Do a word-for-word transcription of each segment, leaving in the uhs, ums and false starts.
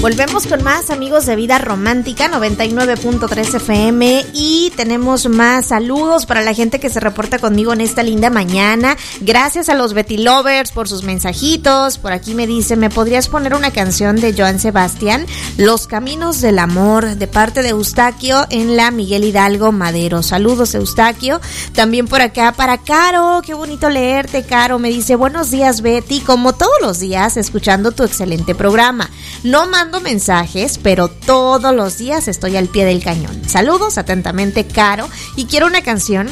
Volvemos con más, amigos de Vida Romántica, noventa y nueve punto tres F M, y tenemos más saludos para la gente que se reporta conmigo en esta linda mañana. Gracias a los Betty Lovers por sus mensajitos. Por aquí me dice, ¿me podrías poner una canción de Joan Sebastián? Los Caminos del Amor, de parte de Eustaquio en la Miguel Hidalgo Madero. Saludos, Eustaquio. También por acá para Caro, qué bonito leerte, Caro. Me dice, buenos días, Betty, como todos los días, escuchando tu excelente programa. No mando mensajes, pero todos los días estoy al pie del cañón. Saludos, atentamente, Caro. Y quiero una canción,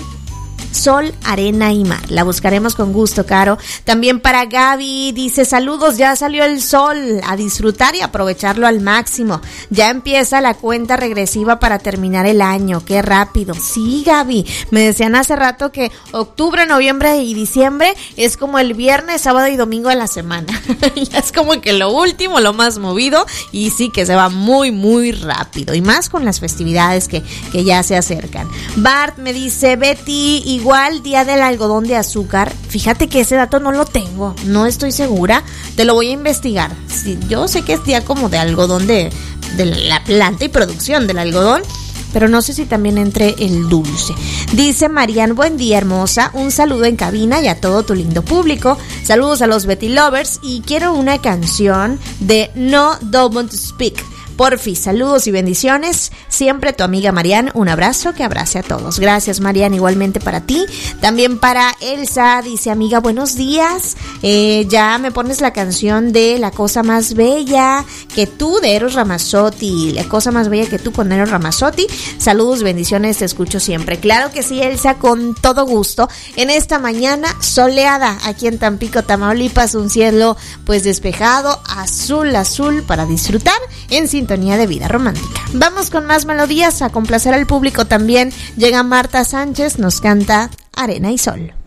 Sol, Arena y Mar. La buscaremos con gusto, Caro. También para Gaby, dice, saludos, ya salió el sol, a disfrutar y aprovecharlo al máximo. Ya empieza la cuenta regresiva para terminar el año. Qué rápido. Sí, Gaby, me decían hace rato que octubre, noviembre y diciembre es como el viernes, sábado y domingo de la semana. Ya es como que lo último, lo más movido, y sí que se va muy, muy rápido. Y más con las festividades que, que ya se acercan. Bart me dice, Betty, y igual día del algodón de azúcar. Fíjate que ese dato no lo tengo, no estoy segura, te lo voy a investigar. Sí, yo sé que es día como de algodón de, de la planta y producción del algodón, pero no sé si también entre el dulce. Dice Marian, buen día, hermosa, un saludo en cabina y a todo tu lindo público. Saludos a los Betty Lovers y quiero una canción de No Don't Speak. Porfi, saludos y bendiciones. Siempre tu amiga Marian. Un abrazo que abrace a todos. Gracias, Marian, igualmente para ti. También para Elsa, dice, amiga, buenos días. Eh, ya me pones la canción de La Cosa Más Bella que tú, de Eros Ramazzotti. La Cosa Más Bella que tú, con Eros Ramazzotti. Saludos, bendiciones, te escucho siempre. Claro que sí, Elsa, con todo gusto. En esta mañana soleada aquí en Tampico, Tamaulipas, un cielo pues despejado, azul, azul, para disfrutar en sintonía de Vida Romántica. Vamos con más melodías, a complacer al público también. Llega Marta Sánchez, nos canta Arena y Sol.